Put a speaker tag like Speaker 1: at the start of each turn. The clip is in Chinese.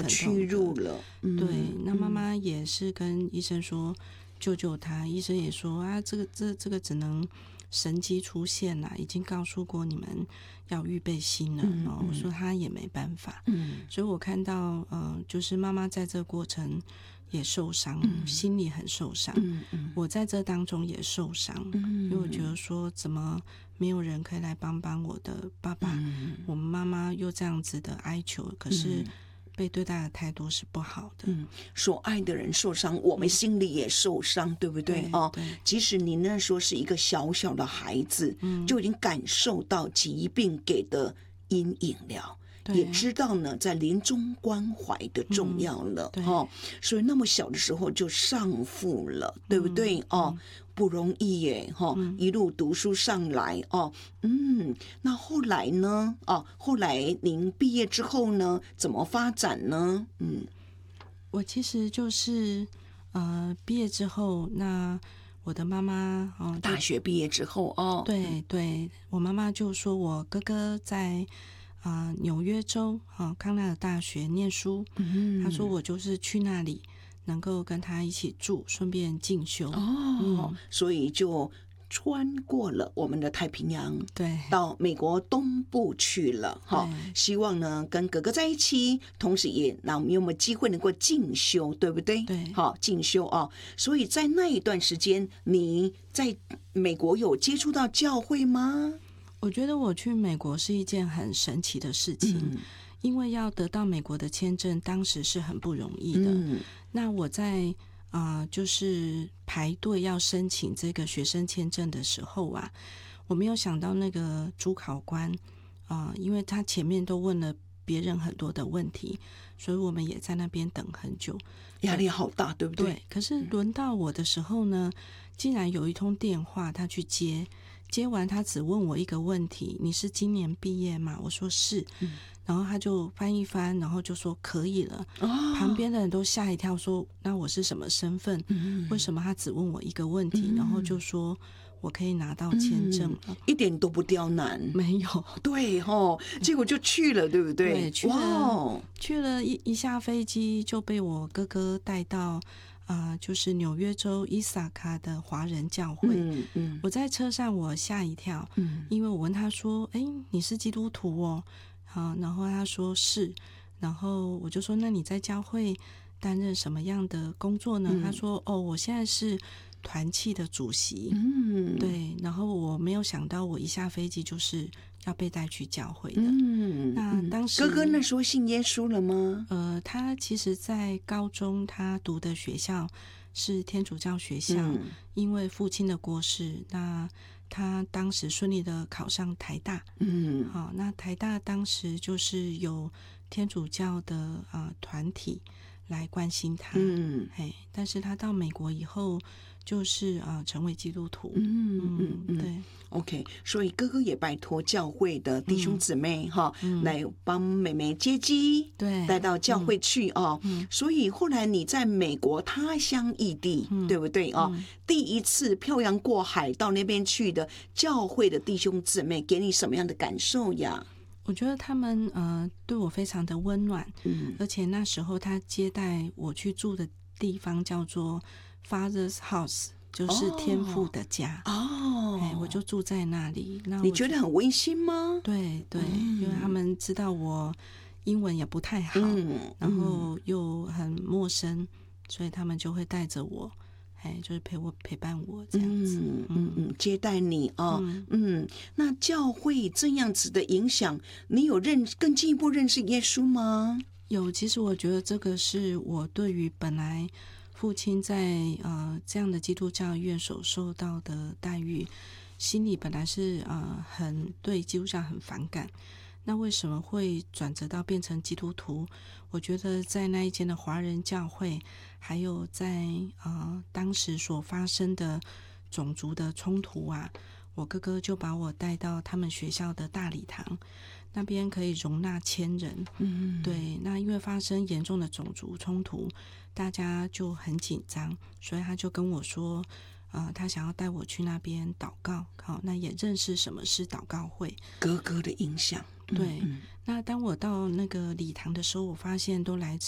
Speaker 1: 屈辱了。
Speaker 2: 对，那妈妈也是跟医生说救救他，医生也说啊，这个只能神迹出现啦，已经告诉过你们要预备心了。我说他也没办法。所以我看到就是妈妈在这个过程也受伤，心里很受伤。我在这当中也受伤，因为我觉得说怎么没有人可以来帮我的爸爸，我们妈妈又这样子的哀求，可是被对待的态度是不好的。
Speaker 1: 所爱的人受伤，我们心里也受伤，对不对？即使你那时候是一个小小的孩子，就已经感受到疾病给的阴影了。也知道呢，在临终关怀的重要了。所以那么小的时候就上父了，对不对？不容易耶，一路读书上来。那后来呢？后来您毕业之后呢，怎么发展呢？
Speaker 2: 我其实就是毕业之后，那我的妈妈
Speaker 1: 大学毕业之后
Speaker 2: 对，我妈妈就说我哥哥在纽约州康奈尔大学念书，他说我就是去那里能够跟他一起住，顺便进修。
Speaker 1: 所以就穿过了我们的太平洋，
Speaker 2: 对，
Speaker 1: 到美国东部去了。希望呢跟哥哥在一起，同时也有没有机会能够进修，对不对？
Speaker 2: 对，
Speaker 1: 进修所以在那一段时间，你在美国有接触到教会吗？
Speaker 2: 我觉得我去美国是一件很神奇的事情，因为要得到美国的签证，当时是很不容易的。那我在就是排队要申请这个学生签证的时候啊，我没有想到那个主考官因为他前面都问了别人很多的问题，所以我们也在那边等很久，
Speaker 1: 压力好大，对不对？
Speaker 2: 对。可是轮到我的时候呢，竟然有一通电话，他去接完，他只问我一个问题：你是今年毕业吗？我说是。然后他就翻一翻，然后就说可以了。旁边的人都吓一跳，说那我是什么身份？为什么他只问我一个问题？然后就说我可以拿到签证了，
Speaker 1: 一点都不刁难。
Speaker 2: 没有，
Speaker 1: 对结果就去了，对不对？
Speaker 2: 对，去了一下飞机就被我哥哥带到就是纽约州伊萨卡的华人教会。我在车上我吓一跳，因为我问他说你是基督徒哦？然后他说是，然后我就说那你在教会担任什么样的工作呢？他说我现在是团契的主席。对，然后我没有想到我一下飞机就是要被带去教会的。那当时
Speaker 1: 哥哥那时候信耶稣了吗？
Speaker 2: 他其实在高中他读的学校是天主教学校，因为父亲的过世，那他当时顺利的考上台大。那台大当时就是有天主教的团体来关心他。但是他到美国以后就是成为基督徒。对。
Speaker 1: OK， 所以哥哥也拜托教会的弟兄姊妹来帮妹妹接机，
Speaker 2: 对，
Speaker 1: 带到教会去所以后来你在美国他乡异地，对不对第一次漂洋过海到那边去的教会的弟兄姊妹给你什么样的感受呀？
Speaker 2: 我觉得他们对我非常的温暖。而且那时候他接待我去住的地方叫做 Father's House， 就是天父的家。我就住在那里。那
Speaker 1: 你觉得很温馨吗？
Speaker 2: 对，因为他们知道我英文也不太好，然后又很陌生，所以他们就会带着我，就是陪伴我这样子。
Speaker 1: 接待你那教会这样子的影响，你有更进一步认识耶稣吗？
Speaker 2: 有，其实我觉得这个是我对于本来父亲在这样的基督教院所受到的待遇，心里本来是很对基督教很反感。那为什么会转折到变成基督徒？我觉得在那一间的华人教会，还有在当时所发生的种族的冲突啊，我哥哥就把我带到他们学校的大礼堂，那边可以容纳1000人。对，那因为发生严重的种族冲突，大家就很紧张，所以他就跟我说他想要带我去那边祷告。那也认识什么是祷告会，
Speaker 1: 哥哥的影响。
Speaker 2: 对，那当我到那个礼堂的时候，我发现都来自